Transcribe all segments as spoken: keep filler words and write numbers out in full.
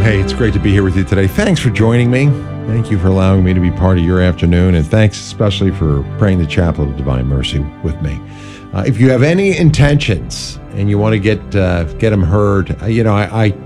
Hey, it's great to be here with you today. Thanks for joining me. Thank you for allowing me to be part of your afternoon, and thanks especially for praying the Chaplet of Divine Mercy with me. Uh, if you have any intentions and you want to get uh, get them heard, uh, you know, I, I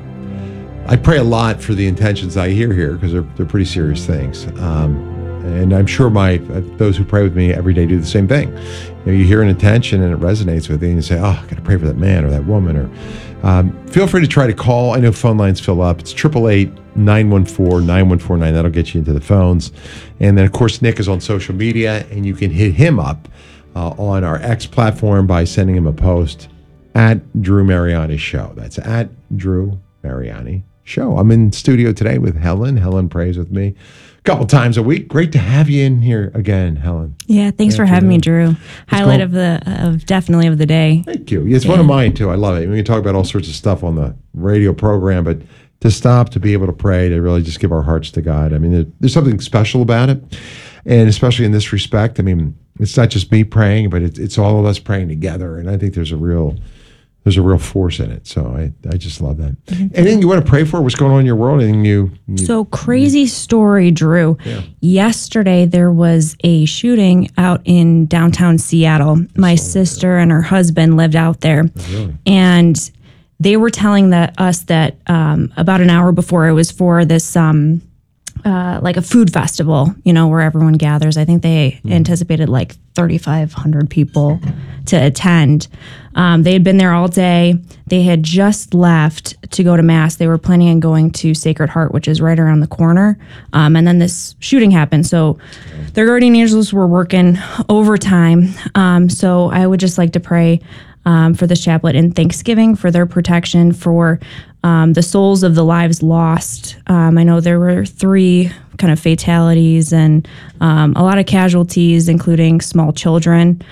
I pray a lot for the intentions I hear here because they're they're pretty serious things. Um, and I'm sure my uh, those who pray with me every day do the same thing. You know, you hear an intention and it resonates with you, and you say, "Oh, I got to pray for that man or that woman." Or um, feel free to try to call. I know phone lines fill up. It's triple eight nine one four nine one four nine. That'll get you into the phones. And then of course Nick is on social media, and you can hit him up uh, on our X platform by sending him a post at Drew Mariani Show. That's at Drew Mariani Show. I'm in studio today with Helen. Helen prays with me a couple times a week. Great to have you in here again, Helen. Yeah, thanks for having me, Drew. Highlight of the of definitely of the day. Thank you. It's yeah. one of mine too. I love it. We can talk about all sorts of stuff on the radio program, but to stop, to be able to pray, to really just give our hearts to God. I mean, there, there's something special about it, and especially in this respect. I mean, it's not just me praying, but it's it's all of us praying together, and I think there's a real there's a real force in it. So I, I just love that. Mm-hmm. Anything you want to pray for? What's going on in your world? Anything you, you So crazy story, Drew. Yeah. Yesterday there was a shooting out in downtown Seattle. My sister and her husband lived out there. Oh, really? And they were telling that us that um, about an hour before it was for this um, uh, like a food festival, you know, where everyone gathers. I think they mm. anticipated like thirty-five hundred people to attend. Um, they had been there all day. They had just left to go to Mass. They were planning on going to Sacred Heart, which is right around the corner. Um, and then this shooting happened. So their guardian angels were working overtime. Um, so I would just like to pray um, for this chaplet in thanksgiving for their protection, for um, the souls of the lives lost. Um, I know there were three kind of fatalities and um, a lot of casualties, including small children.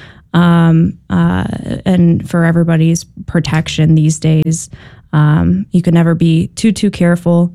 Um, uh, and for everybody's protection these days, um, you can never be too, too careful.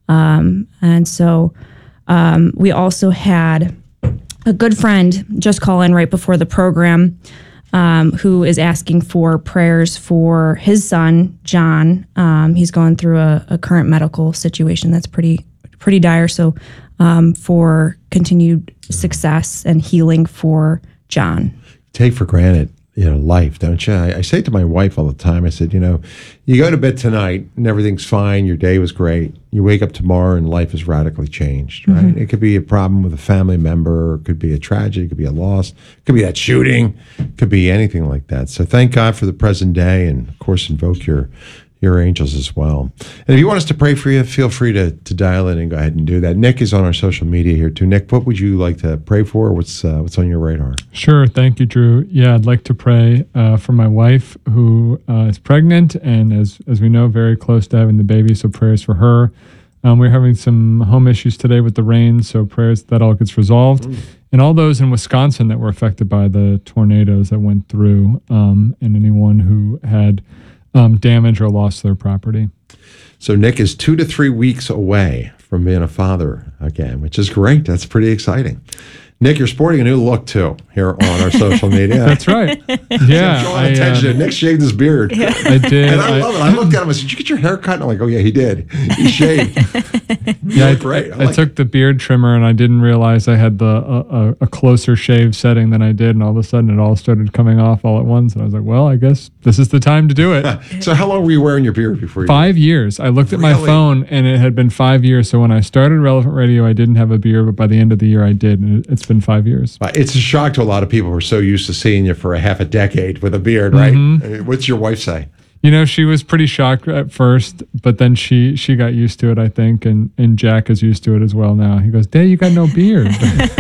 Um, and so, um, we also had a good friend just call in right before the program, um, who is asking for prayers for his son, John. Um, he's going through a, a current medical situation that's pretty, pretty dire. So, um, for continued success and healing for John. Take for granted, you know, life, don't you? I, I say to my wife all the time, I said, you know, you go to bed tonight and everything's fine, your day was great. You wake up tomorrow and life is radically changed, right? Mm-hmm. It could be a problem with a family member, it could be a tragedy, it could be a loss, it could be that shooting, it could be anything like that. So thank God for the present day, and of course invoke your your angels as well. And if you want us to pray for you, feel free to to dial in and go ahead and do that. Nick is on our social media here too. Nick, what would you like to pray for? What's uh, what's on your radar? Sure. Thank you, Drew. Yeah, I'd like to pray uh, for my wife who uh, is pregnant and, as as we know, very close to having the baby. So prayers for her. Um, we're having some home issues today with the rain, so prayers that all gets resolved. Mm. And all those in Wisconsin that were affected by the tornadoes that went through, um, and anyone who had Um, damage or lost their property. So Nick is two to three weeks away from being a father again, which is great. That's pretty exciting. Nick, you're sporting a new look too here on our social media. That's right. Yeah, I'm drawing attention. Um, Nick shaved his beard. Yeah. I did. And I, I love it. I looked at him and said, "Did you get your hair cut?" And I'm like, "Oh yeah, he did. He shaved." Yeah, I, great. I, I like took it. the beard trimmer and I didn't realize I had the a, a closer shave setting than I did, and all of a sudden it all started coming off all at once. And I was like, "Well, I guess this is the time to do it." So how long were you wearing your beard before you? Five years. I looked at Really? my phone and it had been five years. So when I started Relevant Radio, I didn't have a beard, but by the end of the year, I did, and it, it's been five years. It's a shock to a lot of people who are so used to seeing you for a half a decade with a beard, right? Mm-hmm. I mean, what's your wife say? You know, she was pretty shocked at first, but then she she got used to it, I think, and, and Jack is used to it as well now. He goes, "Dad, you got no beard."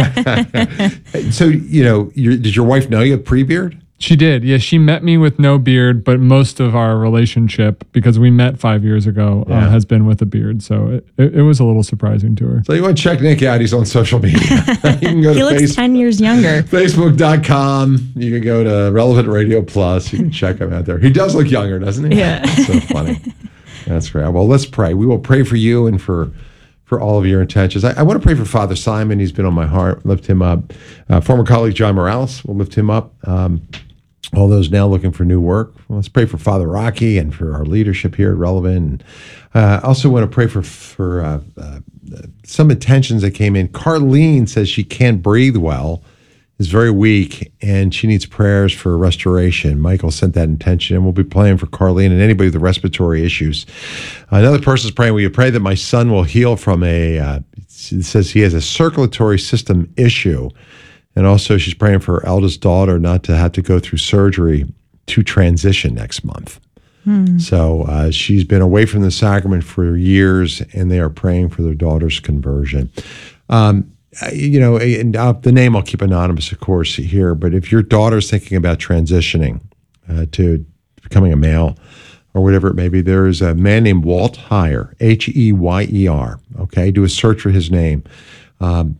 So, you know, your, did your wife know you had pre-beard? She did. Yeah, she met me with no beard, but most of our relationship, because we met five years ago, Yeah. uh, has been with a beard. So it, it, it was a little surprising to her. So you want to check Nick out, he's on social media. You can go He to looks Facebook. ten years younger. Facebook dot com. You can go to Relevant Radio Plus. You can check him out there. He does look younger, doesn't he? Yeah. That's so funny. That's great. Well, let's pray. We will pray for you and for for all of your intentions. I, I want to pray for Father Simon. He's been on my heart. Lift him up. Uh, former colleague John Morales will lift him up. Um, all those now looking for new work. Well, let's pray for Father Rocky and for our leadership here at Relevant. And uh, I also want to pray for for uh, uh, some intentions that came in. Carlene says she can't breathe well, is very weak, and she needs prayers for restoration. Michael sent that intention, and we'll be praying for Carlene and anybody with respiratory issues. Another person's praying, will you pray that my son will heal from a, uh, it says he has a circulatory system issue. And also she's praying for her eldest daughter not to have to go through surgery to transition next month. Hmm. So uh, she's been away from the sacrament for years, and they are praying for their daughter's conversion. Um, you know, and uh, the name I'll keep anonymous, of course, here, but if your daughter's thinking about transitioning uh, to becoming a male or whatever it may be, there is a man named Walt Heyer, H E Y E R, okay? Do a search for his name. Um,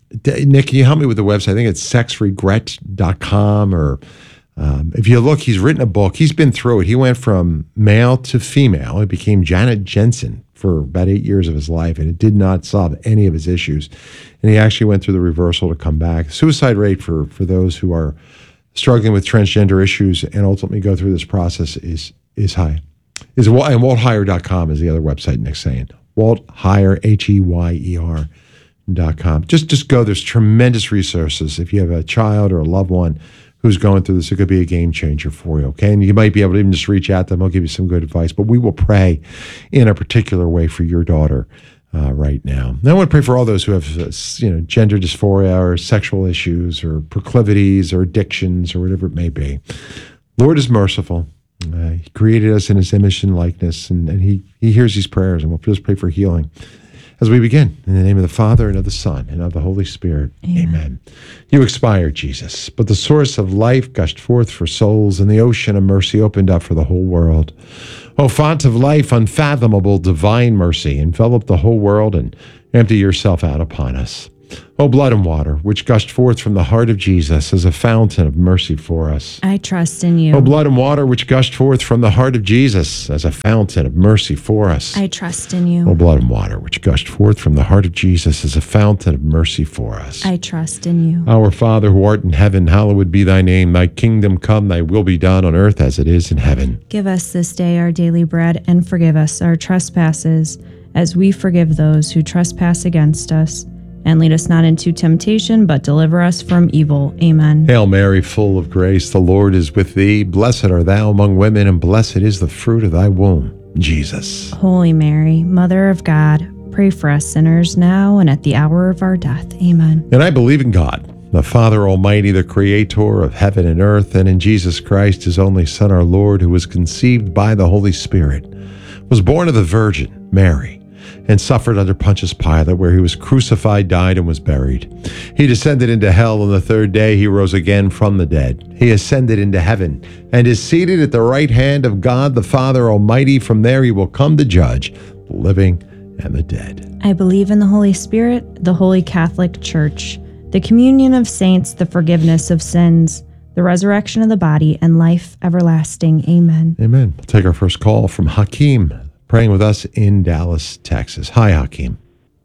Nick, can you help me with the website? I think it's sex regret dot com, or um, if you look, he's written a book. He's been through it. He went from male to female. He became Janet Jensen for about eight years of his life, and it did not solve any of his issues. And he actually went through the reversal to come back. Suicide rate for, for those who are struggling with transgender issues and ultimately go through this process is is high. Is and walt heyer dot com is the other website Nick's saying. Walt Heyer, H E Y E R. Dot com. Just just go. There's tremendous resources. If you have a child or a loved one who's going through this, it could be a game changer for you. Okay, and you might be able to even just reach out to them. I'll give you some good advice. But we will pray in a particular way for your daughter uh, right now. And I want to pray for all those who have uh, you know gender dysphoria or sexual issues or proclivities or addictions or whatever it may be. Lord is merciful. Uh, he created us in His image and likeness, and, and He He hears these prayers, and we'll just pray for healing. As we begin, in the name of the Father, and of the Son, and of the Holy Spirit, amen. Amen. You expired, Jesus, but the source of life gushed forth for souls, and the ocean of mercy opened up for the whole world. O font of life, unfathomable divine mercy, envelop the whole world and empty yourself out upon us. O blood and water, which gushed forth from the heart of Jesus as a fountain of mercy for us. I trust in you. O blood and water, which gushed forth from the heart of Jesus as a fountain of mercy for us. I trust in you. O blood and water, which gushed forth from the heart of Jesus as a fountain of mercy for us. I trust in you. Our Father, who art in heaven, hallowed be thy name. Thy kingdom come, thy will be done on earth as it is in heaven. Give us this day our daily bread, and forgive us our trespasses, as we forgive those who trespass against us. And lead us not into temptation, but deliver us from evil. Amen. Hail Mary, full of grace, the Lord is with thee. Blessed art thou among women, and blessed is the fruit of thy womb, Jesus. Holy Mary, Mother of God, pray for us sinners now and at the hour of our death. Amen. And I believe in God, the Father Almighty, the Creator of heaven and earth, and in Jesus Christ, His only Son, our Lord, who was conceived by the Holy Spirit, was born of the Virgin Mary, and suffered under Pontius Pilate, where he was crucified, died, and was buried. He descended into hell, and the third day he rose again from the dead. He ascended into heaven, and is seated at the right hand of God the Father Almighty. From there he will come to judge the living and the dead. I believe in the Holy Spirit, the Holy Catholic Church, the communion of saints, the forgiveness of sins, the resurrection of the body, and life everlasting. Amen. Amen. We'll take our first call from Hakeem, praying with us in Dallas, Texas. Hi, Hakeem.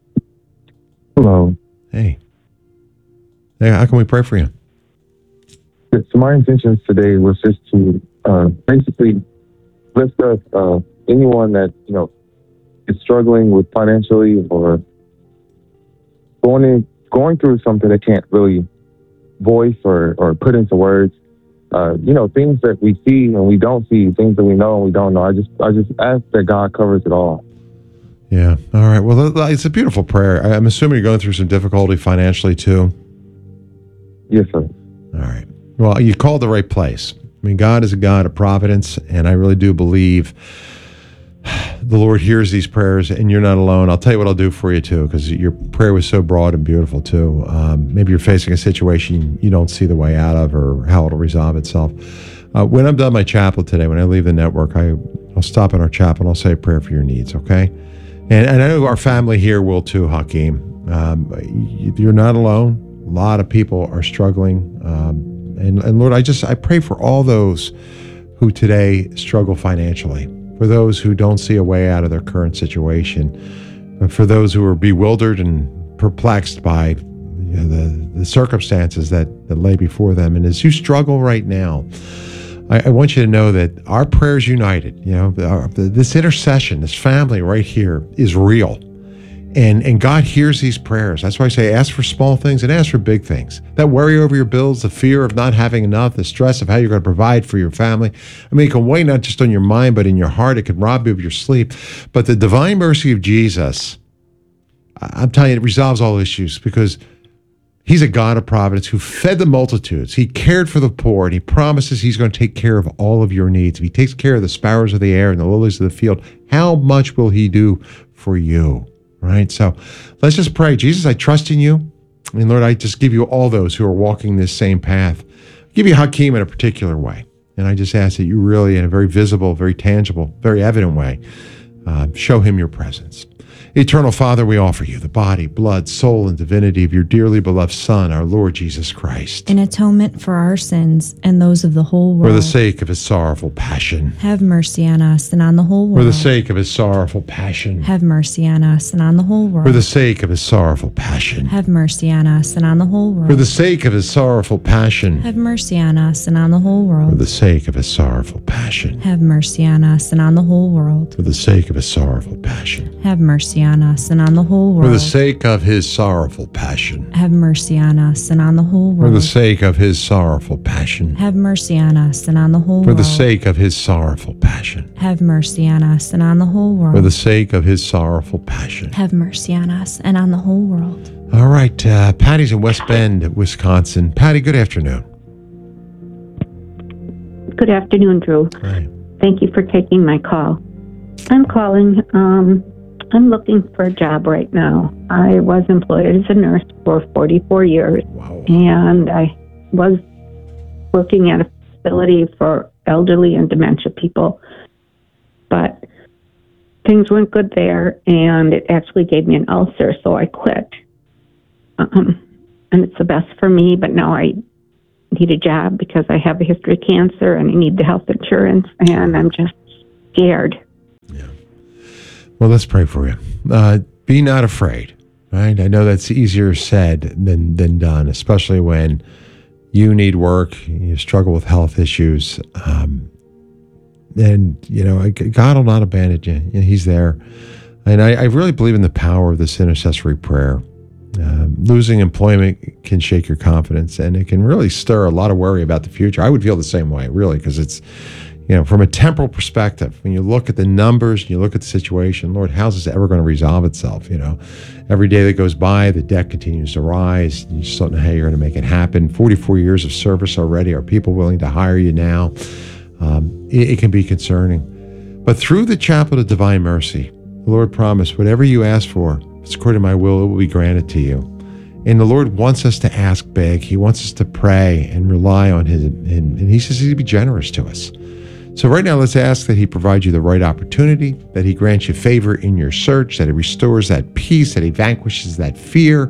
Hello. Hey. Hey, how can we pray for you? So my intentions today was just to uh, basically lift up uh, anyone that, you know, is struggling with financially or going in, going through something they can't really voice or, or put into words. Uh, you know, things that we see and we don't see, things that we know and we don't know. I just, I just ask that God covers it all. Yeah. All right. Well, it's a beautiful prayer. I'm assuming you're going through some difficulty financially too. Yes, sir. All right. Well, you called the right place. I mean, God is a God of providence, and I really do believe the Lord hears these prayers, and you're not alone. I'll tell you what I'll do for you too, because your prayer was so broad and beautiful too. Um, maybe you're facing a situation you don't see the way out of, or how it'll resolve itself. Uh, when I'm done my chapel today, when I leave the network, I, I'll stop in our chapel and I'll say a prayer for your needs, okay? And, and I know our family here will too, Hakeem. Um, you're not alone. A lot of people are struggling. Um, and, and Lord, I just, I pray for all those who today struggle financially, for those who don't see a way out of their current situation, for those who are bewildered and perplexed by you you know, the, the circumstances that, that lay before them. And as you struggle right now, I, I want you to know that our prayers united, you know, our, the, this intercession, this family right here is real. And and God hears these prayers. That's why I say ask for small things and ask for big things. That worry over your bills, the fear of not having enough, the stress of how you're going to provide for your family. I mean, it can weigh not just on your mind, but in your heart. It can rob you of your sleep. But the divine mercy of Jesus, I'm telling you, it resolves all issues because he's a God of providence who fed the multitudes. He cared for the poor, and he promises he's going to take care of all of your needs. If he takes care of the sparrows of the air and the lilies of the field, how much will he do for you? Right? So let's just pray. Jesus, I trust in you. And Lord, I just give you all those who are walking this same path. I give you Hakeem in a particular way. And I just ask that you really, in a very visible, very tangible, very evident way, uh, show him your presence. Eternal Father, we offer you the body, blood, soul, and divinity of your dearly beloved Son, our Lord Jesus Christ. In atonement for our sins and those of the whole world. For the sake of his sorrowful passion. Have mercy on us and on the whole world. For the sake of his sorrowful passion. Have mercy on us and on the whole world. For the sake of his sorrowful passion. Have mercy on us and on the whole world. For the sake of his sorrowful passion. Have mercy on us and on the whole world. For the sake of his sorrowful passion. Have mercy on us and on the whole world. For the sake of his sorrowful passion. Have mercy on us and on the whole world. For the sake of his sorrowful passion. Have mercy on us and on the whole world. For the sake of his sorrowful passion. Have mercy on us and on the whole For world. the sake of his sorrowful passion. Have mercy on us and on the whole world. For the sake of his sorrowful passion. Have mercy on us and on the whole world. All right, uh, Patty's in West Bend, Wisconsin. Patty, good afternoon. Good afternoon, Drew. Hi. Thank you for taking my call. I'm calling. Um, I'm looking for a job right now. I was employed as a nurse for forty-four years, Wow. and I was working at a facility for elderly and dementia people. But things weren't good there, and it actually gave me an ulcer, so I quit. Um, and it's the best for me, but now I need a job because I have a history of cancer and I need the health insurance, and I'm just scared. Well, let's pray for you. Uh, be not afraid, right? I know that's easier said than, than done, especially when you need work, you struggle with health issues. Um, and, you know, God will not abandon you. He's there. And I, I really believe in the power of this intercessory prayer. Um, losing employment can shake your confidence, and it can really stir a lot of worry about the future. I would feel the same way, really, because it's, you know, from a temporal perspective, when you look at the numbers and you look at the situation, Lord, how's this ever going to resolve itself? You know, every day that goes by, the debt continues to rise. You just don't know how you're going to make it happen. forty-four years of service already. Are people willing to hire you now? Um, it, it can be concerning. But through the Chaplet of Divine Mercy, the Lord promised, whatever you ask for, if it's according to my will, it will be granted to you. And the Lord wants us to ask big. He wants us to pray and rely on His, and, and He says He'd be generous to us. So right now, let's ask that He provides you the right opportunity, that He grants you favor in your search, that He restores that peace, that He vanquishes that fear,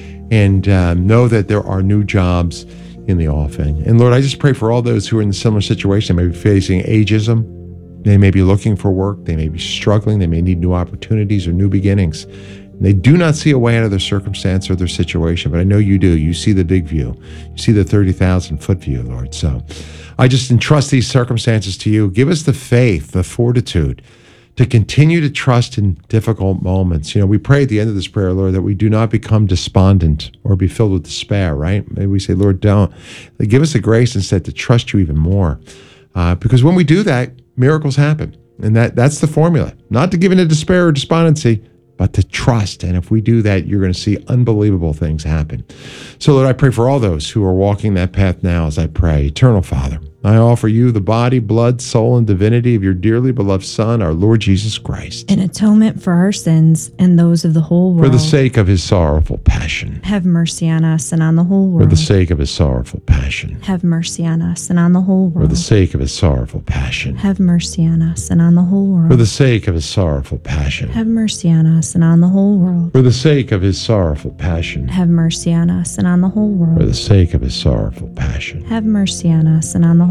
and um, know that there are new jobs in the offing. And Lord, I just pray for all those who are in a similar situation. They may be facing ageism. They may be looking for work. They may be struggling. They may need new opportunities or new beginnings. They do not see a way out of their circumstance or their situation, but I know you do. You see the big view. You see the thirty thousand foot view, Lord. So I just entrust these circumstances to you. Give us the faith, the fortitude to continue to trust in difficult moments. You know, we pray at the end of this prayer, Lord, that we do not become despondent or be filled with despair, right? Maybe we say, Lord, don't. Give us the grace instead to trust you even more. Uh, because when we do that, miracles happen. And that that's the formula. Not to give into despair or despondency, but to trust. And if we do that, you're going to see unbelievable things happen. So, Lord, I pray for all those who are walking that path now as I pray. Eternal Father, I offer you the body, blood, soul, and divinity of your dearly beloved Son, our Lord Jesus Christ. In atonement for our sins and those of the whole world. For the sake of his sorrowful passion. Have mercy on us and on the whole world. For the sake of his sorrowful passion. Have mercy on us and on the whole world. For the sake of his sorrowful passion. Have mercy on us and on the whole world. For the sake of his sorrowful passion. Have mercy on us and on the whole world. For the sake of his sorrowful passion. Have mercy on us and on the whole world. For the sake of his sorrowful passion. Have mercy on us and on the whole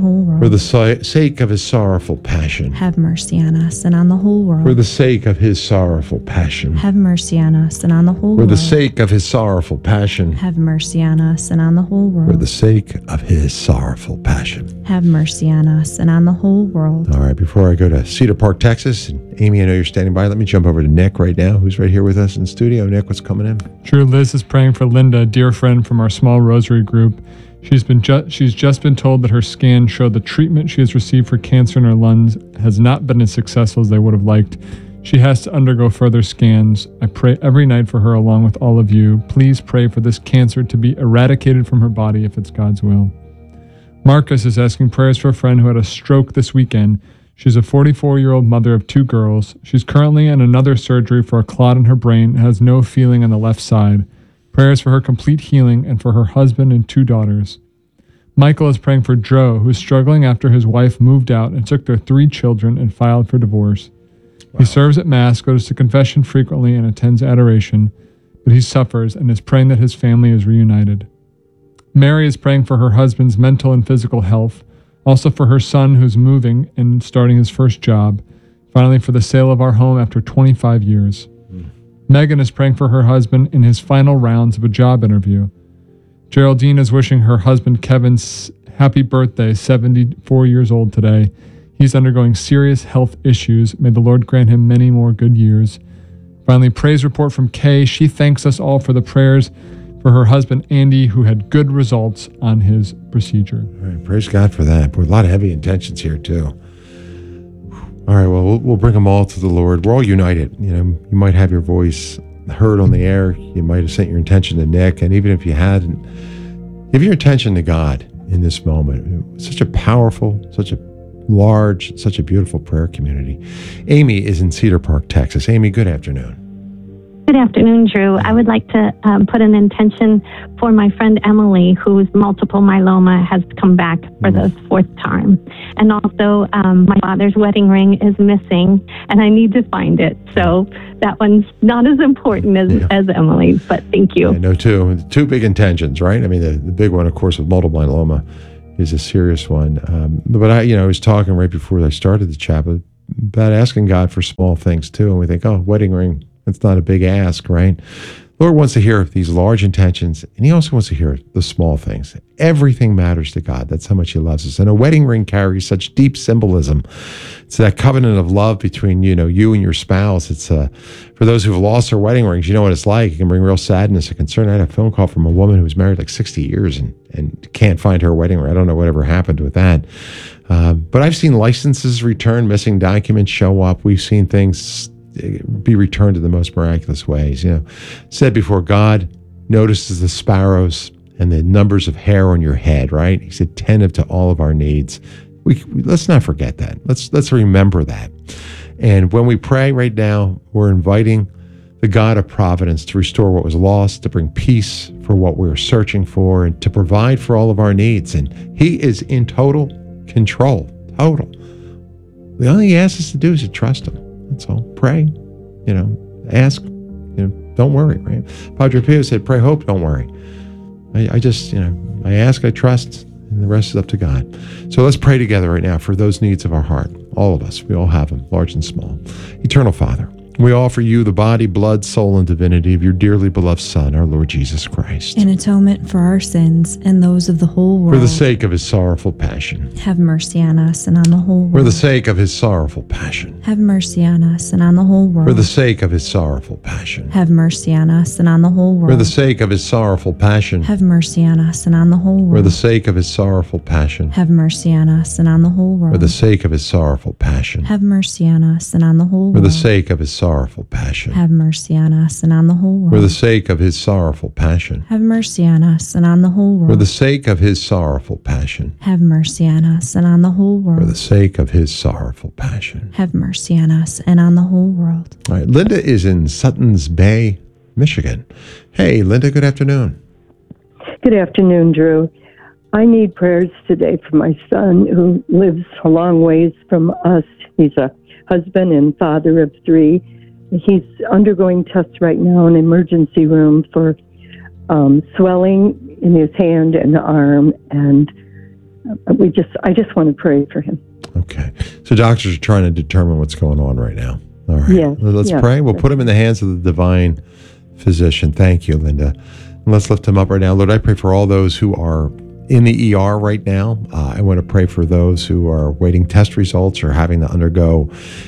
whole world. For the si- sake of his sorrowful passion. Have mercy on us and on the whole world. For the sake of his sorrowful passion. Have mercy on us and on the whole For world. the sake of his sorrowful passion. Have mercy on us and on the whole world. For the sake of his sorrowful passion. Have mercy on us and on the whole world. All right, before I go to Cedar Park, Texas, and Amy, I know you're standing by. Let me jump over to Nick right now, who's right here with us in studio. Nick, what's coming in? Drew, Liz is praying for Linda, a dear friend from our small rosary group. She's been ju- she's just been told that her scan showed the treatment she has received for cancer in her lungs has not been as successful as they would have liked. She has to undergo further scans. I pray every night for her along with all of you. Please pray for this cancer to be eradicated from her body if it's God's will. Marcus is asking prayers for a friend who had a stroke this weekend. She's a forty-four-year-old mother of two girls. She's currently in another surgery for a clot in her brain and has no feeling on the left side. Prayers for her complete healing and for her husband and two daughters. Michael is praying for Joe, who's struggling after his wife moved out and took their three children and filed for divorce. Wow. He serves at Mass, goes to confession frequently, and attends adoration, but he suffers and is praying that his family is reunited. Mary is praying for her husband's mental and physical health, also for her son who's moving and starting his first job, finally for the sale of our home after twenty-five years. Mm. Megan is praying for her husband in his final rounds of a job interview. Geraldine is wishing her husband Kevin's happy birthday, seventy-four years old today. He's undergoing serious health issues. May the Lord grant him many more good years. Finally, praise report from Kay. She thanks us all for the prayers for her husband, Andy, who had good results on his procedure. All right, praise God for that. Boy, a lot of heavy intentions here, too. All right, well, well, we'll bring them all to the Lord. We're all united. You know, you might have your voice heard on the air. You might have sent your intention to Nick. And even if you hadn't, give your intention to God in this moment. Such a powerful, such a large, such a beautiful prayer community. Amy is in Cedar Park, Texas. Amy, good afternoon. Good afternoon, Drew. I would like to um, put an intention for my friend Emily, whose multiple myeloma has come back for the fourth time. And also, um, my father's wedding ring is missing, and I need to find it. So that one's not as important as, yeah. as Emily's, but thank you. I know, too. Two big intentions, right? I mean, the, the big one, of course, with multiple myeloma is a serious one. Um, but I, you know, I was talking right before I started the chapel about asking God for small things, too. And we think, oh, wedding ring. It's not a big ask, right? Lord wants to hear these large intentions, and he also wants to hear the small things. Everything matters to God. That's how much he loves us. And a wedding ring carries such deep symbolism. It's that covenant of love between, you know, you and your spouse. It's uh, for those who've lost their wedding rings, you know what it's like. It can bring real sadness and concern. I had a phone call from a woman who was married like sixty years and, and can't find her wedding ring. I don't know whatever happened with that. Uh, but I've seen licenses returned, missing documents show up. We've seen things be returned in the most miraculous ways. You know, said before, God notices the sparrows and the numbers of hair on your head, right? He's attentive to all of our needs. We, we let's not forget that. Let's let's remember that. And when we pray right now, we're inviting the God of providence to restore what was lost, to bring peace for what we're searching for, and to provide for all of our needs. And he is in total control. Total. The only thing he asks us to do is to trust him. That's all. Pray, you know, ask, you know, don't worry, right? Padre Pio said, pray, hope, don't worry. I, I just, you know, I ask, I trust, and the rest is up to God. So let's pray together right now for those needs of our heart. All of us, we all have them, large and small. Eternal Father, we offer you the body, blood, soul, and divinity of your dearly beloved Son, our Lord Jesus Christ. In atonement for our sins and those of the whole world. For the sake of his sorrowful passion. Have mercy on us and on the whole world. For the sake of his sorrowful passion. Have mercy on us and on the whole world. For the sake of his sorrowful passion. Have mercy on us and on the whole world. For the sake of his sorrowful passion. Have mercy on us and on the whole world. For the sake of his sorrowful passion. Have mercy on us and on the whole world. For the sake of his sorrowful passion. Have mercy on us and on the whole world. For the sake of his sorrowful passion. Have mercy on us and on the whole world. For the sake of his sorrowful passion. Have mercy on us and on the whole world. For the sake of his sorrowful passion. Have mercy on us and on the whole world. For the sake of his sorrowful passion. Have mercy on us and on the whole world. All right, Linda is in Suttons Bay, Michigan. Hey, Linda, good afternoon. Good afternoon, Drew. I need prayers today for my son who lives a long ways from us. He's a husband and father of three. He's undergoing tests right now in the emergency room for um, swelling in his hand and arm, and we just, I just want to pray for him. Okay. So doctors are trying to determine what's going on right now. All right. Yeah, Let's yeah. pray. We'll put him in the hands of the divine physician. Thank you, Linda. And let's lift him up right now. Lord, I pray for all those who are in the E R right now. Uh, I want to pray for those who are waiting test results or having to undergo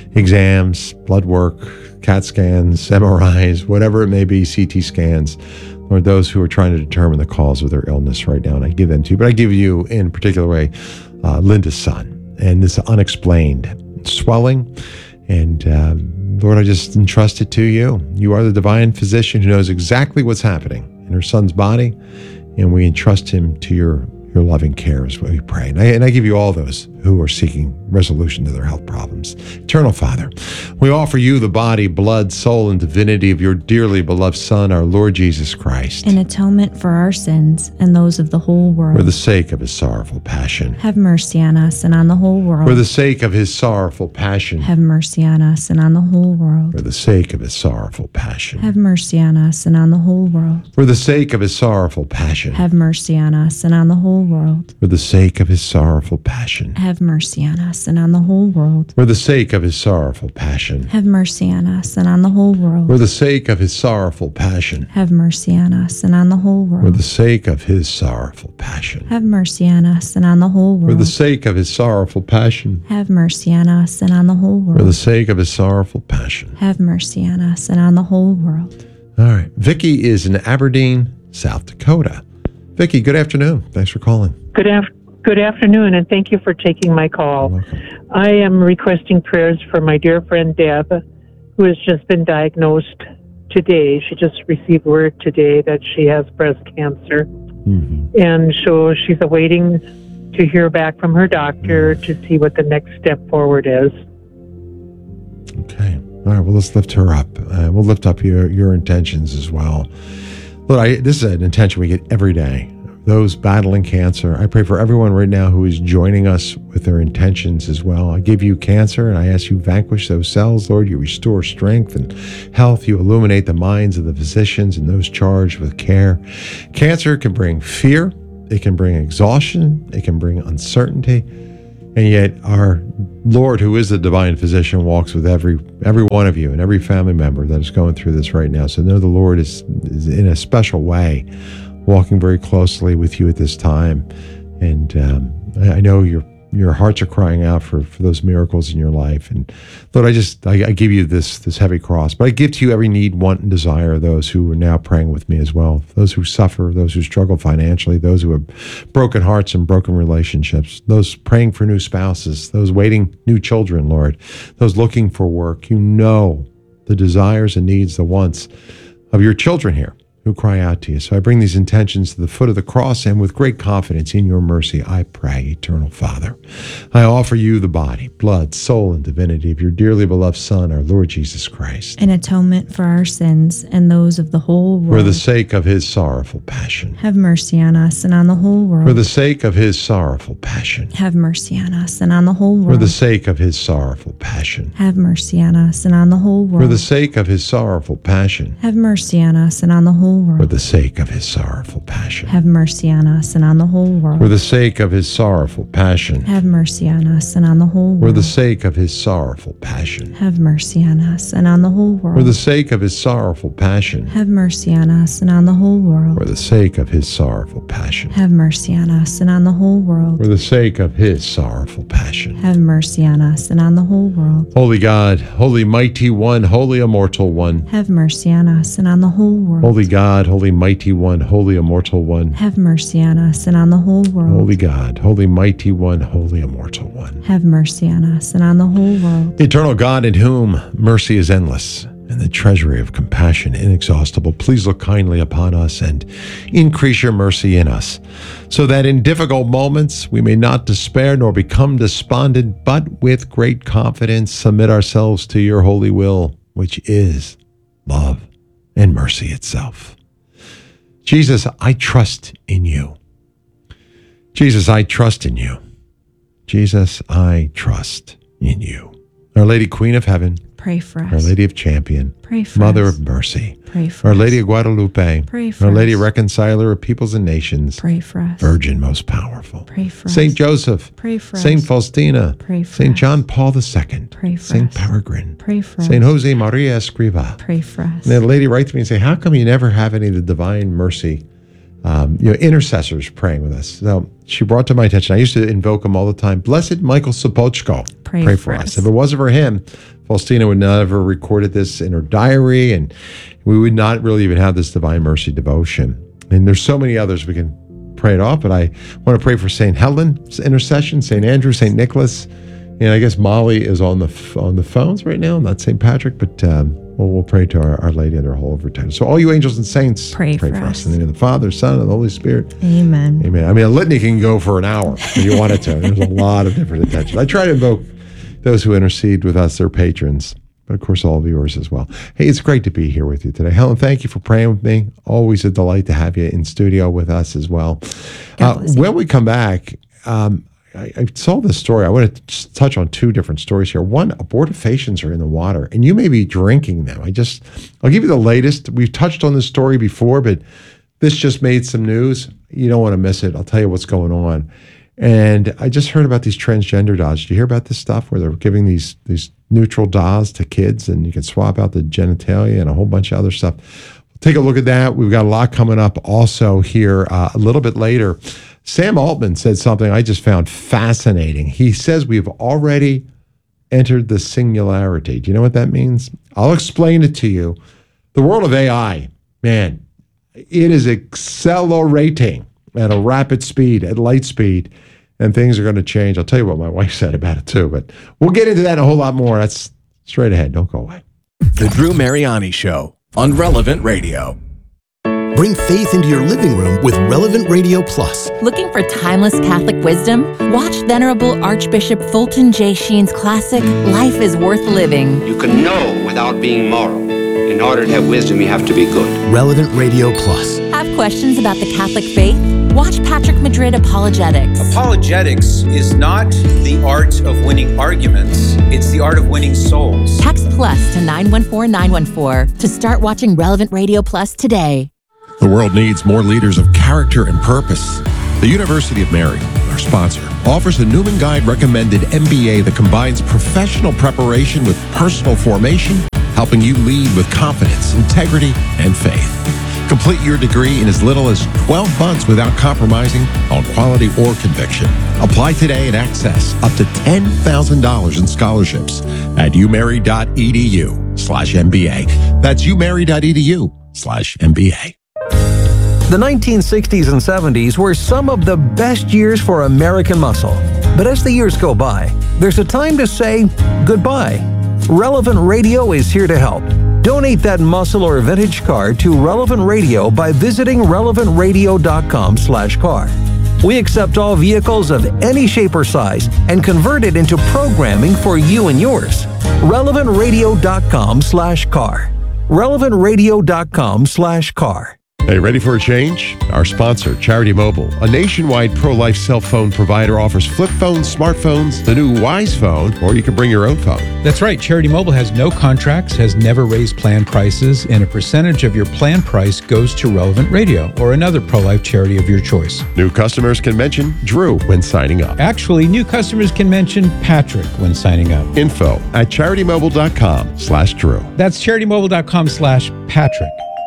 exams, blood work, CAT scans, M R Is, whatever it may be, C T scans. Lord, those who are trying to determine the cause of their illness right now, and I give them to you. But I give you, in a particular way, uh, Linda's son, and this unexplained swelling. And um, Lord, I just entrust it to you. You are the divine physician who knows exactly what's happening in her son's body, and we entrust him to your your loving care is what we pray. And I, and I give you all those who are seeking resolution to their health problems. Eternal Father, we offer you the body, blood, soul, and divinity of your dearly beloved Son, our Lord Jesus Christ, in atonement for our sins and those of the whole world. for the sake of his sorrowful passion. Have mercy on us and on the whole world. For the sake of his sorrowful passion. Have mercy on us and on the whole world. For the sake of his sorrowful passion. Have mercy on us and on the whole world. For the sake of his sorrowful passion. Have mercy on us and on the whole world. For the sake of his sorrowful passion. Have mercy on us and on the whole world. For the sake of his sorrowful passion. Have mercy on us and on the whole world. For the sake of his sorrowful passion. Have mercy on us and on the whole For world. the sake of his sorrowful passion. Have mercy on us and on the whole For world. the sake of his sorrowful passion. Have mercy on us and on the whole For the world. sake of his sorrowful passion. Have mercy on us and on the whole world. All right. Vicky is in Aberdeen, South Dakota. Vicky, good afternoon. Thanks for calling. Good af- Good afternoon, and thank you for taking my call. You're welcome. I am requesting prayers for my dear friend Deb, who has just been diagnosed today. She just received word today that she has breast cancer, Mhm. and so she's awaiting to hear back from her doctor to see what the next step forward is. Okay. All right. Well, let's lift her up. Uh, we'll lift up your, your intentions as well. Look, I, this is an intention we get every day. Those battling cancer, I pray for everyone right now who is joining us with their intentions as well. I give you cancer, and I ask you vanquish those cells, Lord. You restore strength and health. You illuminate the minds of the physicians and those charged with care. Cancer can bring fear. It can bring exhaustion. It can bring uncertainty. And yet our Lord, who is the divine physician, walks with every every one of you and every family member that is going through this right now. So know the Lord is, is in a special way walking very closely with you at this time. And um, I, I know your your hearts are crying out for, for those miracles in your life. And Lord, I just, I, I give you this this heavy cross, but I give to you every need, want, and desire of those who are now praying with me as well. Those who suffer, those who struggle financially, those who have broken hearts and broken relationships, those praying for new spouses, those waiting new children, Lord, those looking for work. You know the desires and needs, the wants of your children here who cry out to you. So I bring these intentions to the foot of the cross, and with great confidence in your mercy, I pray, Eternal Father. I offer you the body, blood, soul, and divinity of your dearly beloved Son, our Lord Jesus Christ, In atonement for our sins and those of the whole world. for the sake of his sorrowful passion. Have mercy on us and on the whole world. For the sake of his sorrowful passion. Have mercy on us and on the whole For world. the sake of his sorrowful passion. Have mercy on us and on the whole world. For the sake of his sorrowful passion. Have mercy on us and on the whole world. For the sake of his sorrowful passion. Have mercy on us and on the whole world. For the sake of his sorrowful passion. Have mercy on us and on the whole For world. the sake of his sorrowful passion. Have mercy on us and on the whole world. For the sake of his sorrowful passion. Have mercy on us and on the whole world. For the sake of his sorrowful passion. Have mercy on us and on the whole world. For the sake of his sorrowful passion. Have mercy on us and on the whole world. Holy God, holy mighty one, holy immortal one. Have mercy on us and on the whole world. Holy God, holy mighty one, holy immortal one. Have mercy on us and on the whole world. Holy God, holy mighty one, holy immortal one. Have mercy on us and on the whole world. Eternal God, in whom mercy is endless and the treasury of compassion inexhaustible, please look kindly upon us and increase your mercy in us, so that in difficult moments we may not despair nor become despondent, but with great confidence submit ourselves to your holy will, which is love and mercy itself. Jesus, I trust in you. Jesus, I trust in you. Jesus, I trust in you. Our Lady, Queen of Heaven, Pray for us. Our Lady of Champion. Pray for Mother us. of Mercy. Pray for Our us. Lady of Guadalupe. Pray for Our Lady us. Reconciler of Peoples and Nations. Pray for us. Virgin most powerful. Pray for Saint us. Joseph. Pray for Saint us. Faustina. Pray for Saint us. John Paul the Second. Pray for Saint us. Peregrine. Pray for us. Saint Jose Maria Escriva. Pray for us. And then a lady writes to me and say, how come you never have any of the Divine Mercy um, you know, intercessors praying with us? So she brought to my attention, I used to invoke him all the time. Blessed Michael Sopochko, Pray pray for for us. us. If it wasn't for him, Faustina would never have recorded this in her diary, and we would not really even have this Divine Mercy devotion. And there's so many others we can pray it off, but I want to pray for Saint Helen's intercession, Saint Andrew, Saint Nicholas, and I guess Molly is on the f- on the phones right now, not Saint Patrick, but um, we'll, we'll pray to our, our Lady and her whole overtime. So all you angels and saints, Pray for, for us. us. In the name of the Father, Son, and the Holy Spirit. Amen. Amen. I mean, a litany can go for an hour if you wanted to. There's a lot of different intentions. I try to invoke those who intercede with us, their patrons, but of course, all of yours as well. Hey, it's great to be here with you today. Helen, thank you for praying with me. Always a delight to have you in studio with us as well. Uh, when we come back, um, I, I saw this story. I want to just touch on two different stories here. One, abortifacients are in the water, and you may be drinking them. I just, I'll give you the latest. We've touched on this story before, but this just made some news. You don't want to miss it. I'll tell you what's going on. And I just heard about these transgender dolls. Did you hear about this stuff where they're giving these these neutral dolls to kids, and you can swap out the genitalia and a whole bunch of other stuff? We'll take a look at that. We've got a lot coming up also here uh, a little bit later. Sam Altman said something I just found fascinating. He says we've already entered the singularity. Do you know what that means? I'll explain it to you. The world of A I, man, it is accelerating at a rapid speed, at light speed, and things are going to change. I'll tell you what my wife said about it too, but we'll get into that and a whole lot more. That's straight ahead. Don't go away. The Drew Mariani Show on Relevant Radio. Bring faith into your living room with Relevant Radio Plus. Looking for timeless Catholic wisdom? Watch Venerable Archbishop Fulton J. Sheen's classic, Life is Worth Living. You can know without being moral. In order to have wisdom, you have to be good. Relevant Radio Plus. Have questions about the Catholic faith? Watch Patrick Madrid Apologetics. Apologetics is not the art of winning arguments. It's the art of winning souls. Text plus to nine one four nine one four to start watching Relevant Radio Plus today. The world needs more leaders of character and purpose. The University of Mary, our sponsor, offers a Newman Guide recommended M B A that combines professional preparation with personal formation, helping you lead with confidence, integrity, and faith. Complete your degree in as little as twelve months without compromising on quality or conviction. Apply today and access up to ten thousand dollars in scholarships at umary.edu slash MBA. That's umary.edu slash MBA. The nineteen sixties and seventies were some of the best years for American muscle. But as the years go by, there's a time to say goodbye. Relevant Radio is here to help. Donate that muscle or vintage car to Relevant Radio by visiting relevant radio dot com slash car. We accept all vehicles of any shape or size and convert it into programming for you and yours. relevant radio dot com slash car. relevant radio dot com slash car. Hey, ready for a change? Our sponsor, Charity Mobile, a nationwide pro-life cell phone provider, offers flip phones, smartphones, the new Wise Phone, or you can bring your own phone. That's right. Charity Mobile has no contracts, has never raised plan prices, and a percentage of your plan price goes to Relevant Radio or another pro-life charity of your choice. New customers can mention Drew when signing up. Actually, new customers can mention Patrick when signing up. Info at charitymobile.com slash Drew. That's charitymobile.com slash Patrick.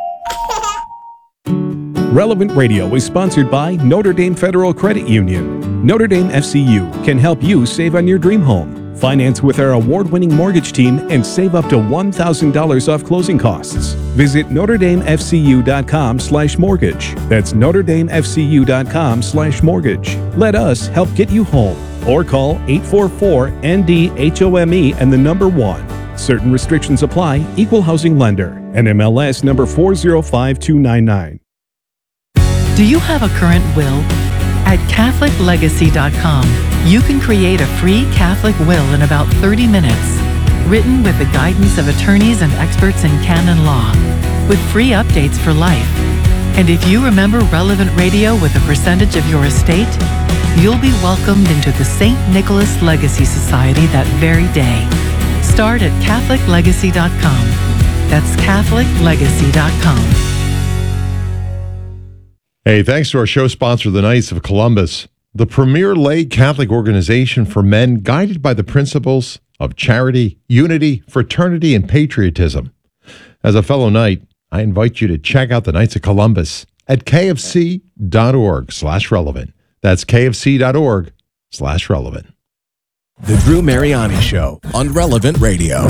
Relevant Radio is sponsored by Notre Dame Federal Credit Union. Notre Dame F C U can help you save on your dream home. Finance with our award-winning mortgage team and save up to one thousand dollars off closing costs. Visit notre dame f c u dot com slash mortgage. That's notre dame f c u dot com slash mortgage. Let us help get you home. Or call eight four four N D H O M E and the number one. Certain restrictions apply. Equal housing lender. N M L S number four zero five two nine nine. Do you have a current will? At Catholic Legacy dot com, you can create a free Catholic will in about thirty minutes, written with the guidance of attorneys and experts in canon law, with free updates for life. And if you remember Relevant Radio with a percentage of your estate, you'll be welcomed into the Saint Nicholas Legacy Society that very day. Start at Catholic Legacy dot com. That's Catholic Legacy dot com. Hey, thanks to our show sponsor, the Knights of Columbus, the premier lay Catholic organization for men guided by the principles of charity, unity, fraternity, and patriotism. As a fellow Knight, I invite you to check out the Knights of Columbus at kfc.org slash relevant. That's kfc.org slash relevant. The Drew Mariani Show on Relevant Radio.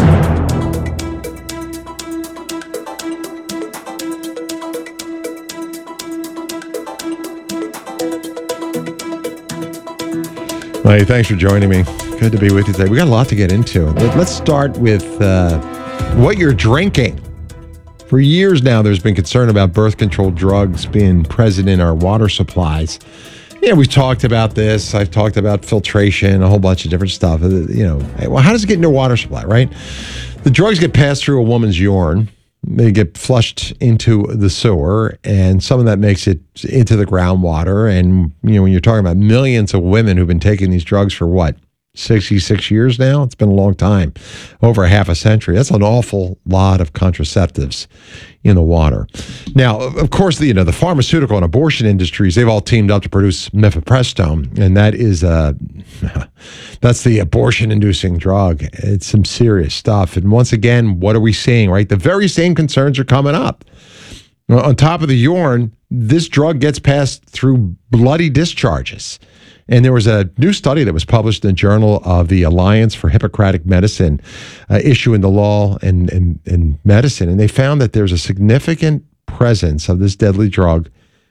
Hey, thanks for joining me. Good to be with you today. We got a lot to get into. Let's start with uh, what you're drinking. For years now, there's been concern about birth control drugs being present in our water supplies. Yeah, we've talked about this. I've talked about filtration, a whole bunch of different stuff. You know, well, how does it get into a water supply, right? The drugs get passed through a woman's urine. They get flushed into the sewer, and some of that makes it into the groundwater. And, you know, when you're talking about millions of women who've been taking these drugs for what, sixty-six years now? It's been a long time, over a half a century. That's an awful lot of contraceptives in the water. Now, of course, the, you know, the pharmaceutical and abortion industries, they've all teamed up to produce mifepristone, and that is uh, that's the abortion-inducing drug. It's some serious stuff. And once again, what are we seeing, right? The very same concerns are coming up. On top of the urine, this drug gets passed through bloody discharges. And there was a new study that was published in the Journal of the Alliance for Hippocratic Medicine, uh, issuing the law and, and, and medicine. And they found that there's a significant presence of this deadly drug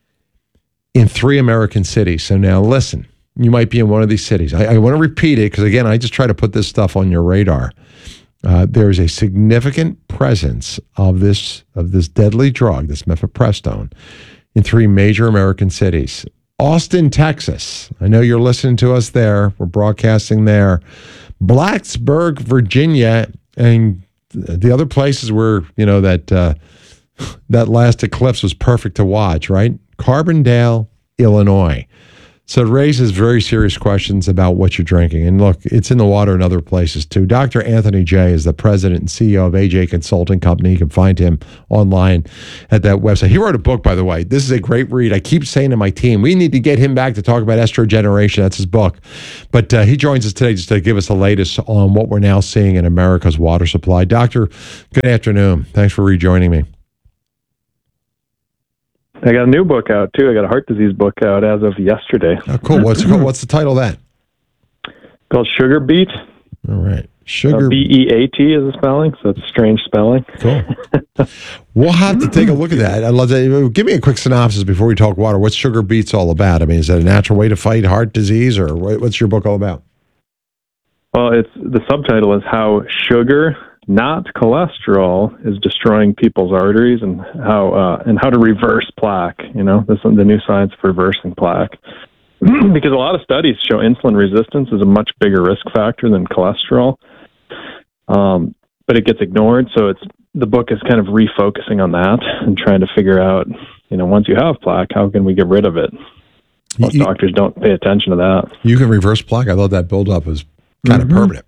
in three American cities. So now listen, you might be in one of these cities. I, I want to repeat it because, again, I just try to put this stuff on your radar. Uh, there is a significant presence of this of this deadly drug, this mifepristone, in three major American cities. Austin, Texas. I know you're listening to us there. We're broadcasting there. Blacksburg, Virginia, and the other places where, you know, that uh, that last eclipse was perfect to watch, right? Carbondale, Illinois. So it raises very serious questions about what you're drinking. And look, it's in the water in other places too. Doctor Anthony Jay is the president and C E O of A J Consulting Company. You can find him online at that website. He wrote a book, by the way. This is a great read. I keep saying to my team, we need to get him back to talk about estrogeneration. That's his book. But uh, he joins us today just to give us the latest on what we're now seeing in America's water supply. Doctor, good afternoon. Thanks for rejoining me. I got a new book out, too. I got a heart disease book out as of yesterday. Oh, cool. What's it called? What's the title of that? It's called Sugar Beet. All right. Sugar. Uh, B E A T is the spelling, so it's a strange spelling. Cool. We'll have to take a look at that. I'd love to. Give me a quick synopsis before we talk water. What's Sugar Beets all about? I mean, is that a natural way to fight heart disease, or what's your book all about? Well, it's the subtitle is How Sugar, Not Cholesterol, is Destroying People's Arteries, and how uh, and how to reverse plaque. You know, this is the new science of reversing plaque. Because a lot of studies show insulin resistance is a much bigger risk factor than cholesterol, um, but it gets ignored. So it's the book is kind of refocusing on that and trying to figure out, you know, once you have plaque, how can we get rid of it? Most you, doctors don't pay attention to that. You can reverse plaque. I thought that buildup was kind mm-hmm. of permanent.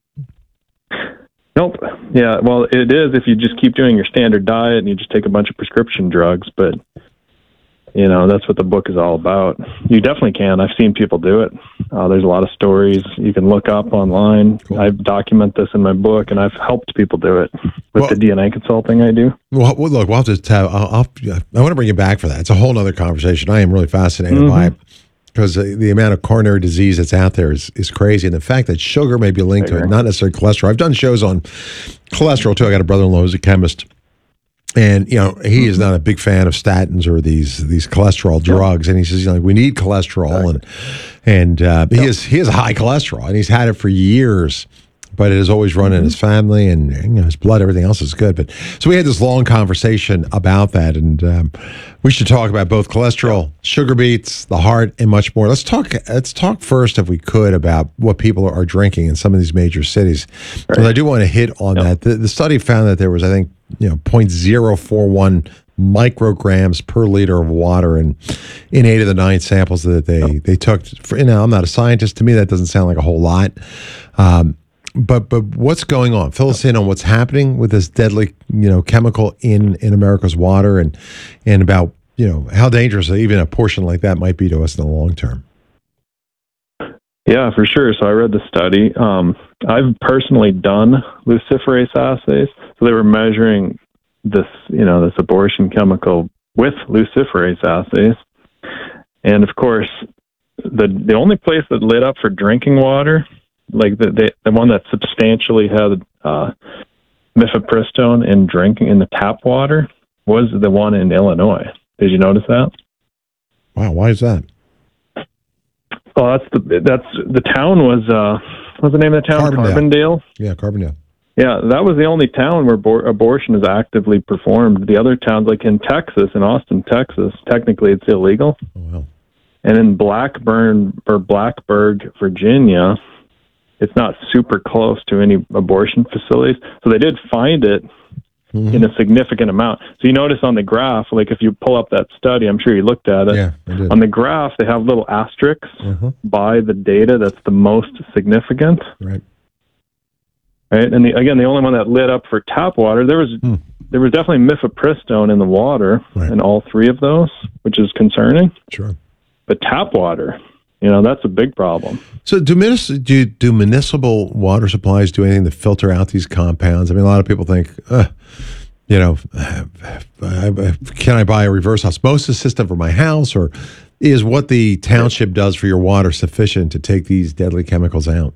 Nope. Yeah, well, it is if you just keep doing your standard diet and you just take a bunch of prescription drugs, but, you know, that's what the book is all about. You definitely can. I've seen people do it. Uh, there's a lot of stories you can look up online. Cool. I document this in my book, and I've helped people do it with well, the D N A consulting I do. Well, look, we'll have to tell, I'll, I'll, I want to bring you back for that. It's a whole other conversation. I am really fascinated mm-hmm. by it. Because the amount of coronary disease that's out there is, is crazy. And the fact that sugar may be linked to it, not necessarily cholesterol. I've done shows on cholesterol, too. I got a brother-in-law who's a chemist. And, you know, he is not a big fan of statins or these these cholesterol drugs. And he says, you know, we need cholesterol. And and uh, he, is, he has high cholesterol, and he's had it for years. But it has always run in his family, and you know, his blood, everything else is good. But so we had this long conversation about that, and um, we should talk about both cholesterol, sugar beets, the heart, and much more. Let's talk. Let's talk first, if we could, about what people are drinking in some of these major cities. Right. So I do want to hit on yep. that. The, the study found that there was, I think, you know, zero point zero four one micrograms per liter of water in in eight of the nine samples that they yep. they took. For, you know, I'm not a scientist. To me, that doesn't sound like a whole lot. Um, but but what's going on? Fill us in on what's happening with this deadly, you know, chemical in, in America's water, and and about, you know, how dangerous even a portion like that might be to us in the long term. Yeah, for sure. So I read the study. Um, I've personally done luciferase assays. So they were measuring this, you know, this abortion chemical with luciferase assays. And of course, the the only place that lit up for drinking water, like the the, the one that substantially had uh, mifepristone in drinking in the tap water, was the one in Illinois. Did you notice that? Wow, why is that? Oh, that's the that's the town was uh, what's the name of the town? Carbondale. Carbondale. Yeah, Carbondale. Yeah, that was the only town where abor- abortion is actively performed. The other towns, like in Texas, in Austin, Texas, technically it's illegal. Oh, wow. And in Blackburn or Blacksburg, Virginia, it's not super close to any abortion facilities. So they did find it mm-hmm. in a significant amount. So you notice on the graph, like if you pull up that study, I'm sure you looked at it. Yeah, I did. On the graph, they have little asterisks mm-hmm. by the data that's the most significant. Right. Right. And the, again, the only one that lit up for tap water, there was hmm. there was definitely mifepristone in the water right. in all three of those, which is concerning. Sure. But tap water, you know, that's a big problem. So do, munis- do do municipal water supplies do anything to filter out these compounds? I mean, a lot of people think, uh, you know, can I buy a reverse osmosis system for my house, or is what the township does for your water sufficient to take these deadly chemicals out?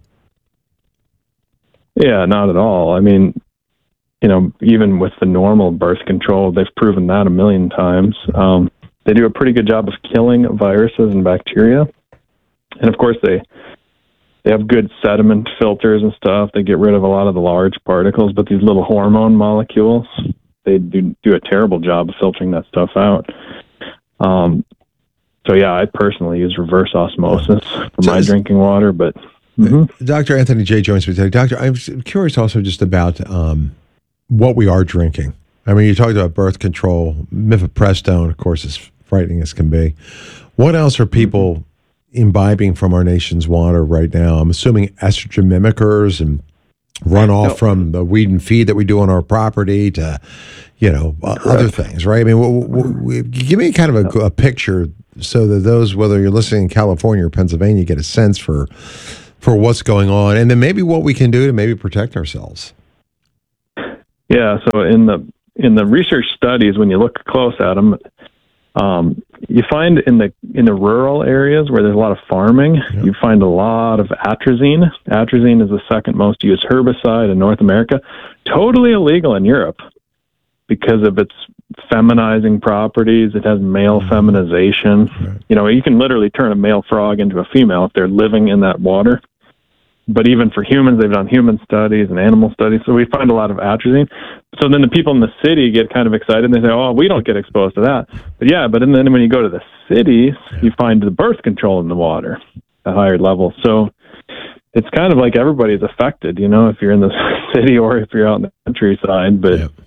Yeah, not at all. I mean, you know, even with the normal birth control, they've proven that a million times. Um, they do a pretty good job of killing viruses and bacteria. And of course, they they have good sediment filters and stuff. They get rid of a lot of the large particles, but these little hormone molecules, they do, do a terrible job of filtering that stuff out. Um, so, yeah, I personally use reverse osmosis for so my is, drinking water, but... Mm-hmm. Doctor Anthony J. joins me today. Doctor, I'm curious also just about um, what we are drinking. I mean, you talked about birth control. Mifepristone, of course, is frightening as can be. What else are people imbibing from our nation's water right now? I'm assuming estrogen mimickers and runoff no. from the weed and feed that we do on our property to, you know, Correct. other things, right? I mean, w- w- w- give me kind of a, a picture so that those, whether you're listening in California or Pennsylvania, get a sense for for what's going on, and then maybe what we can do to maybe protect ourselves. Yeah, so in the in the research studies, when you look close at them, um, you find in the in the rural areas where there's a lot of farming, yeah. you find a lot of atrazine. Atrazine is the second most used herbicide in North America. Totally illegal in Europe because of its feminizing properties. It has male mm-hmm. feminization. Right. You know, you can literally turn a male frog into a female if they're living in that water. But even for humans, they've done human studies and animal studies, so we find a lot of atrazine. So then the people in the city get kind of excited, and they say, oh, we don't get exposed to that. But yeah, but then when you go to the cities, yeah. you find the birth control in the water at higher levels. So it's kind of like everybody's affected, you know, if you're in the city or if you're out in the countryside. But yeah.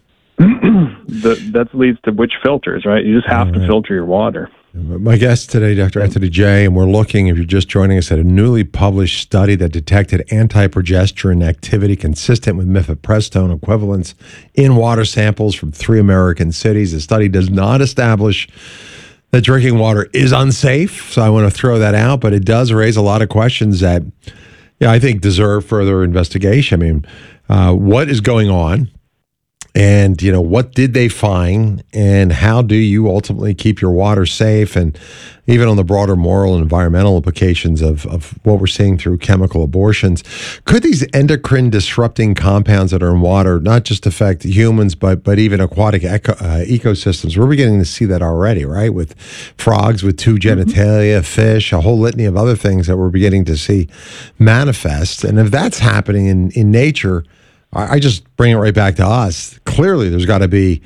the, that leads to which filters, right? You just have All to right. filter your water. My guest today, Doctor Anthony J., and we're looking, if you're just joining us, at a newly published study that detected anti-progesterone activity consistent with mifepristone equivalents in water samples from three American cities. The study does not establish that drinking water is unsafe, so I want to throw that out, but it does raise a lot of questions that, yeah, I think deserve further investigation. I mean, uh, what is going on? And, you know, what did they find, and how do you ultimately keep your water safe, and even on the broader moral and environmental implications of, of what we're seeing through chemical abortions? Could these endocrine disrupting compounds that are in water not just affect humans, but but even aquatic eco, uh, ecosystems? We're beginning to see that already, right? With frogs with two genitalia, mm-hmm. fish, a whole litany of other things that we're beginning to see manifest. And if that's happening in, in nature, I just bring it right back to us. Clearly, there's got to be.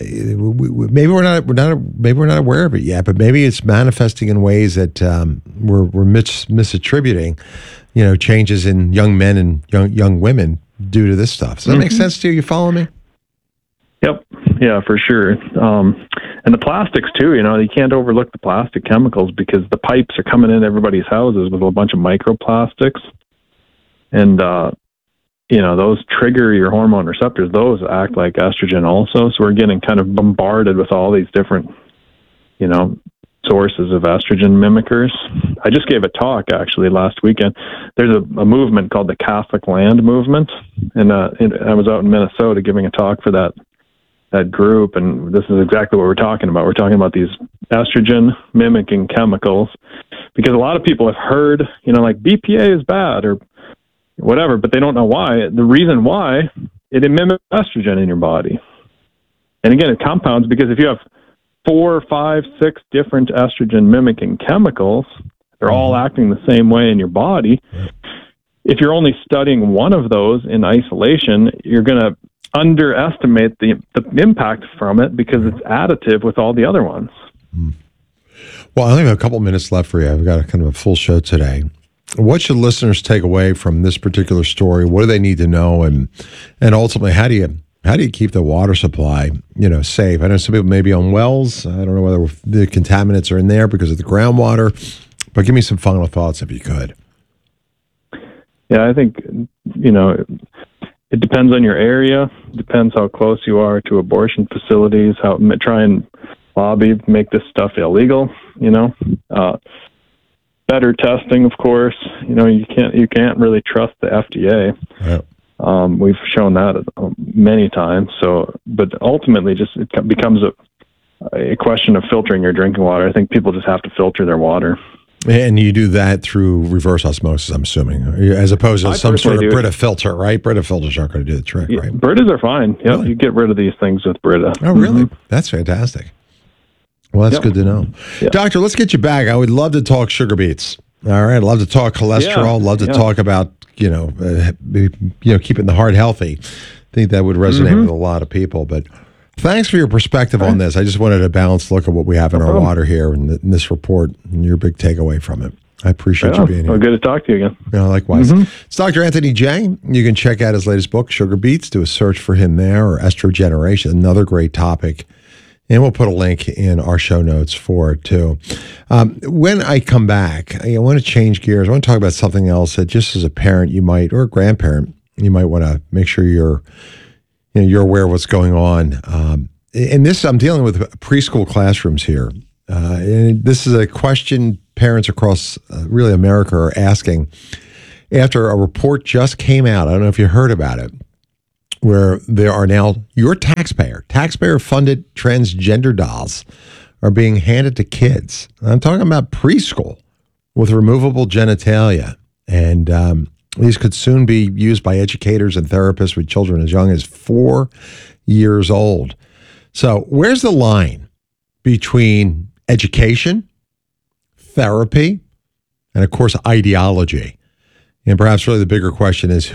Maybe we're not. We're not. Maybe we're not aware of it yet. But maybe it's manifesting in ways that um, we're we're mis- misattributing. You know, changes in young men and young young women due to this stuff. Does that mm-hmm. make sense to you? You follow me? Yep. Yeah, for sure. Um, and the plastics too. You know, you can't overlook the plastic chemicals because the pipes are coming in everybody's houses with a bunch of microplastics, and. Uh, you know, those trigger your hormone receptors. Those act like estrogen also. So we're getting kind of bombarded with all these different, you know, sources of estrogen mimickers. I just gave a talk actually last weekend. There's a, a movement called the Catholic Land Movement, and uh, it, I was out in Minnesota giving a talk for that that group, and this is exactly what we're talking about. We're talking about these estrogen mimicking chemicals, because a lot of people have heard, you know, like B P A is bad or whatever, but they don't know why. The reason why, it mimics estrogen in your body. And again, it compounds because if you have four, five, six different estrogen mimicking chemicals, they're all acting the same way in your body. If you're only studying one of those in isolation, you're going to underestimate the, the impact from it because it's additive with all the other ones. Well, I only have a couple minutes left for you. I've got a kind of a full show today. What should listeners take away from this particular story? What do they need to know? And and ultimately, how do you how do you keep the water supply, you know, safe? I know some people may be on wells. I don't know whether the contaminants are in there because of the groundwater, but give me some final thoughts if you could. Yeah, I think, you know, it, it depends on your area. Depends how close you are to abortion facilities. How try and lobby make this stuff illegal. You know, uh, better testing, of course. You know, you can't you can't really trust the F D A. Right. Um, we've shown that many times. So, but ultimately, just it becomes a a question of filtering your drinking water. I think people just have to filter their water. And you do that through reverse osmosis, I'm assuming, as opposed to I some sort of do. Brita filter, right? Brita filters aren't going to do the trick, right? Britas are fine. Yep, really? You get rid of these things with Brita. Oh, really? Mm-hmm. That's fantastic. Well, that's Yep. good to know. Yep. Doctor, let's get you back. I would love to talk sugar beets. All right. I'd love to talk cholesterol. Yeah, Love to yeah. talk about, you know, uh, you know, keeping the heart healthy. I think that would resonate Mhm. with a lot of people. But thanks for your perspective on this. I just wanted a balanced look at what we have in No our problem. water here in, th- in this report and your big takeaway from it. I appreciate Yeah. you being here. Well, good to talk to you again. Yeah, likewise. Mhm. It's Doctor Anthony J. You can check out his latest book, Sugar Beets. Do a search for him there, or Estrogeneration, another great topic. And we'll put a link in our show notes for it, too. Um, when I come back, I want to change gears. I want to talk about something else that just as a parent you might, or a grandparent, you might want to make sure you're, you know, you're aware of what's going on. Um, and this, I'm dealing with preschool classrooms here. Uh, and this is a question parents across uh, really America are asking after a report just came out. I don't know if you heard about it, where there are now your taxpayer, taxpayer-funded transgender dolls are being handed to kids. I'm talking about preschool with removable genitalia. And um, these could soon be used by educators and therapists with children as young as four years old. So where's the line between education, therapy, and of course, ideology? And perhaps really the bigger question is,